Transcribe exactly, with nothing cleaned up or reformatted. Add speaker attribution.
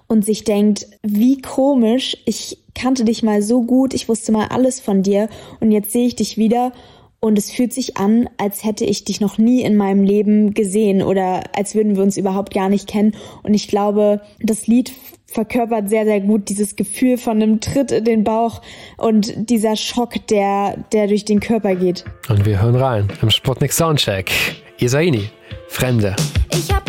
Speaker 1: und sich denkt, wie komisch, ich kannte dich mal so gut, ich wusste mal alles von dir und jetzt sehe ich dich wieder und es fühlt sich an, als hätte ich dich noch nie in meinem Leben gesehen oder als würden wir uns überhaupt gar nicht kennen. Und ich glaube, das Lied verkörpert sehr, sehr gut dieses Gefühl von einem Tritt in den Bauch und dieser Schock, der, der durch den Körper geht.
Speaker 2: Und wir hören rein im Sputnik Soundcheck. Isaini, Fremde.
Speaker 3: Ich hab